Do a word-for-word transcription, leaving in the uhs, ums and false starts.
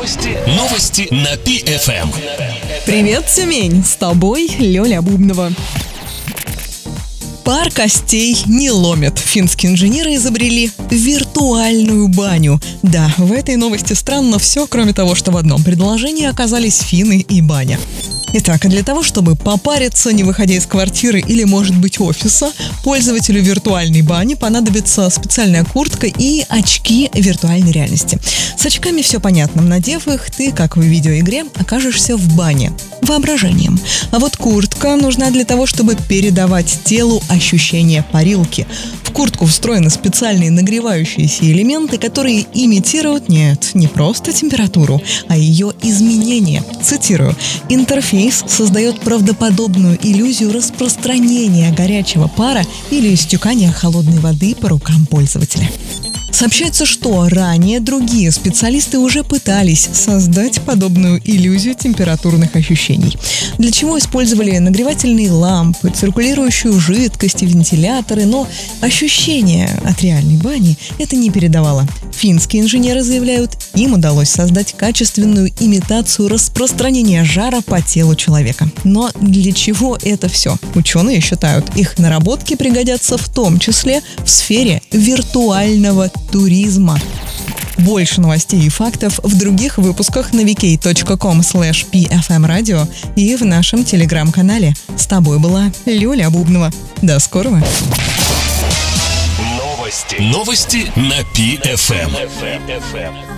Новости, новости на Пи эф эм. Привет, Тюмень! С тобой Лёля Бубнова. Пар костей не ломит. Финские инженеры изобрели виртуальную баню. Да, в этой новости странно все, кроме того, что в одном предложении оказались финны и баня. Итак, а для того, чтобы попариться, не выходя из квартиры или, может быть, офиса, пользователю виртуальной бани понадобится специальная куртка и очки виртуальной реальности. С очками все понятно. Надев их, ты, как в видеоигре, окажешься в бане. Воображением. А вот куртка нужна для того, чтобы передавать телу ощущение парилки. В куртку встроены специальные нагревающиеся элементы, которые имитируют, нет, не просто температуру, а ее изменение. Цитирую: «Интерфейс создает правдоподобную иллюзию распространения горячего пара или стекания холодной воды по рукам пользователя». Сообщается, что ранее другие специалисты уже пытались создать подобную иллюзию температурных ощущений. Для чего использовали нагревательные лампы, циркулирующую жидкость и вентиляторы, но ощущение от реальной бани это не передавало. Финские инженеры заявляют, им удалось создать качественную имитацию распространения жара по телу человека. Но для чего это все? Ученые считают, их наработки пригодятся в том числе в сфере виртуального туризма. Больше новостей и фактов в других выпусках на ви кей точка ком слэш пи эф эм радио и в нашем телеграм-канале. С тобой была Лёля Бубнова. До скорого. Новости, новости на Пи эф эм.